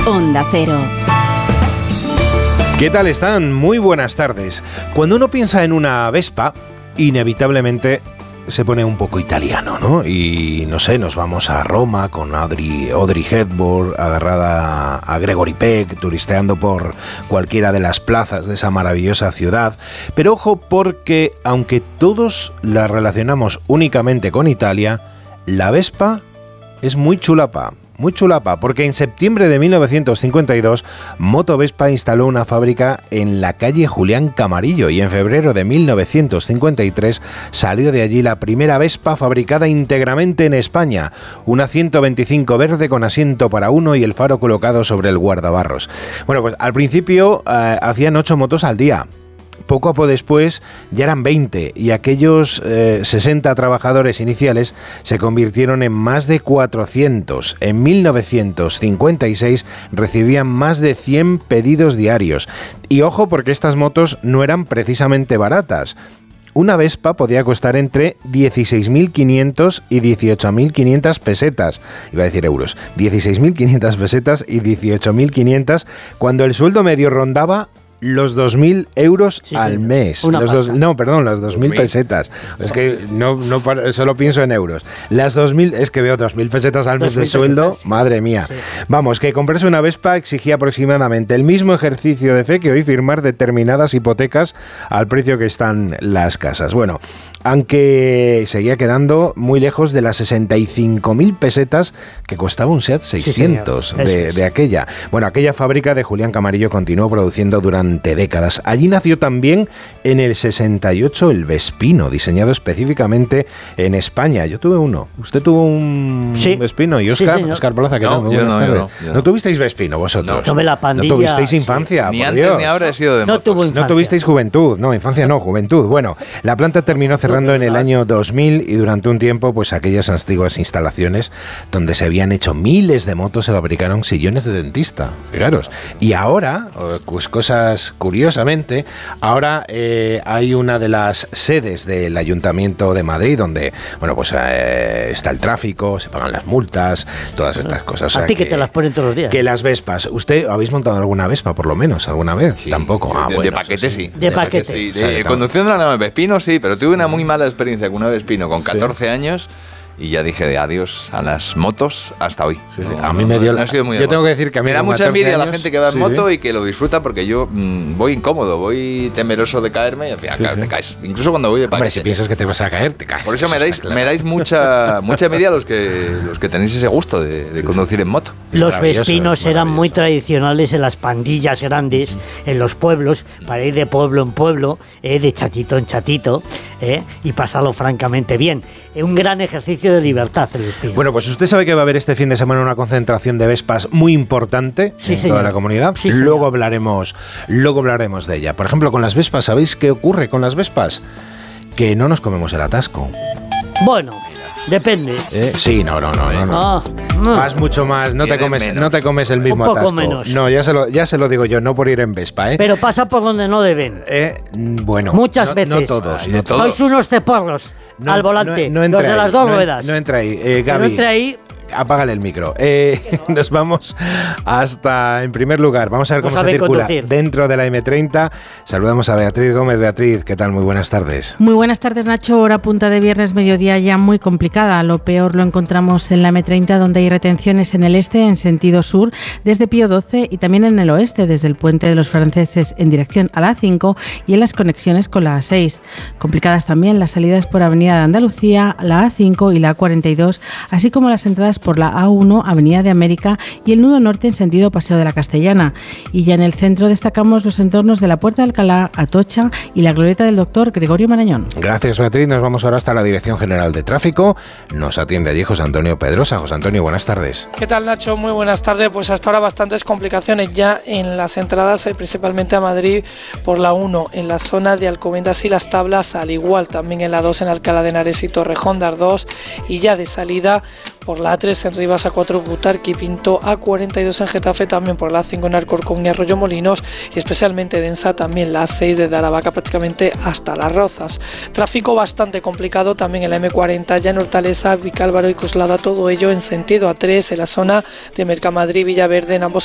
Onda Cero. ¿Qué tal están? Muy buenas tardes. Cuando uno piensa en una Vespa, inevitablemente se pone un poco italiano, ¿no? Y no sé, nos vamos a Roma con Audrey Hepburn agarrada a Gregory Peck, turisteando por cualquiera de las plazas de esa maravillosa ciudad. Pero ojo, porque aunque todos la relacionamos únicamente con Italia, la Vespa es muy chulapa, porque en septiembre de 1952 Moto Vespa instaló una fábrica en la calle Julián Camarillo y en febrero de 1953 salió de allí la primera Vespa fabricada íntegramente en España, una 125 verde con asiento para uno y el faro colocado sobre el guardabarros. Bueno, pues al principio hacían 8 motos al día. Poco a poco después ya eran 20 y aquellos 60 trabajadores iniciales se convirtieron en más de 400. En 1956 recibían más de 100 pedidos diarios. Y ojo, porque estas motos no eran precisamente baratas. Una Vespa podía costar entre 16.500 y 18.500 pesetas. Iba a decir euros. 16.500 pesetas y 18.500 cuando el sueldo medio rondaba los 2.000 euros al mes. Las 2.000 pesetas. Es que no solo pienso en euros. Las 2.000, es que veo 2.000 pesetas al mes de sueldo. Sí. Madre mía. Sí. Vamos, que comprarse una Vespa exigía aproximadamente el mismo ejercicio de fe que hoy firmar determinadas hipotecas al precio que están las casas. Bueno, aunque seguía quedando muy lejos de las 65.000 pesetas que costaba un SEAT 600 de aquella. Bueno, aquella fábrica de Julián Camarillo continuó produciendo durante décadas. Allí nació también en el 68 el Vespino, diseñado específicamente en España. Yo tuve uno. ¿Usted tuvo un Vespino? ¿Y Óscar? Sí, Óscar Polaza, ¿qué tal? Muy buenas tardes. ¿No tuvisteis Vespino vosotros? No, la pandilla. ¿No tuvisteis infancia? Ni antes Dios. Ni ahora he sido de motos. No tuvisteis juventud. No, infancia no, juventud. Bueno, la planta terminó cerrando en el año 2000 y durante un tiempo, pues aquellas antiguas instalaciones donde se habían hecho miles de motos se fabricaron sillones de dentista. Fijaros. Y ahora, pues curiosamente, ahora hay una de las sedes del Ayuntamiento de Madrid donde, bueno, pues está el tráfico, se pagan las multas, todas estas cosas. O sea, a ti que te las ponen todos los días. Que las Vespas, ¿usted habéis montado alguna Vespa por lo menos alguna vez? Sí, tampoco. De paquete sí. De paquete. Sí. Conduciendo una Vespino sí, pero tuve una muy mala experiencia con una Vespino con 14 años. Y ya dije de adiós a las motos hasta hoy. Sí. A mí me dio yo tengo que decir que a mí me da mucha envidia la gente que va en moto y que lo disfruta, porque yo voy incómodo, voy temeroso de caerme y al final te caes. Incluso cuando voy de paquete. Hombre, si piensas que te vas a caer, te caes. Por eso me dais mucha envidia a los que tenéis ese gusto de conducir en moto. Los Vespinos eran muy tradicionales en las pandillas grandes, en los pueblos, para ir de pueblo en pueblo, de chatito en chatito, y pasarlo francamente bien. Un gran ejercicio de libertad el Vespino. Bueno, pues usted sabe que va a haber este fin de semana una concentración de Vespas muy importante en toda la comunidad. Sí, luego hablaremos de ella. Por ejemplo, con las Vespas, ¿sabéis qué ocurre con las Vespas? Que no nos comemos el atasco. Bueno, depende. Sí, no. Vas mucho más, no te comes el mismo un poco atasco. Menos. No, ya se lo digo yo, no por ir en Vespa, Pero pasa por donde no deben. Bueno, muchas veces. No todos. Sois unos ceporros. Al volante, los de las dos ruedas. No entra ahí, Gaby. No entra ahí. Apágale el micro. Nos vamos hasta, en primer lugar, vamos a ver cómo se circula dentro de la M30. Saludamos a Beatriz Gómez. Beatriz, ¿qué tal? Muy buenas tardes. Muy buenas tardes, Nacho. Hora punta de viernes, mediodía ya muy complicada. Lo peor lo encontramos en la M30, donde hay retenciones en el este, en sentido sur, desde Pío XII, y también en el oeste, desde el Puente de los Franceses en dirección a la A5 y en las conexiones con la A6. Complicadas también las salidas por Avenida de Andalucía, la A5 y la A42, así como las entradas por la A1, Avenida de América, y el nudo norte en sentido Paseo de la Castellana. Y ya en el centro destacamos los entornos de la Puerta de Alcalá, Atocha y la glorieta del Doctor Gregorio Marañón. Gracias, Beatriz. Nos vamos ahora hasta la Dirección General de Tráfico. Nos atiende allí José Antonio Pedrosa. José Antonio, buenas tardes. ¿Qué tal, Nacho? Muy buenas tardes. Pues hasta ahora bastantes complicaciones ya en las entradas, principalmente a Madrid por la 1, en la zona de Alcobendas y Las Tablas, al igual también en la 2 en Alcalá de Henares y Torrejón de Ardoz, y ya de salida por la A3 en Rivas, A4 Butarque y Pinto, A42 en Getafe, también por la A5 en Alcorcón y Arroyomolinos, y especialmente densa también la A6 desde Aravaca prácticamente hasta Las Rozas. Tráfico bastante complicado también en la M40, ya en Hortaleza, Vicálvaro y Coslada, todo ello en sentido A3 en la zona de Mercamadrid, Villaverde, en ambos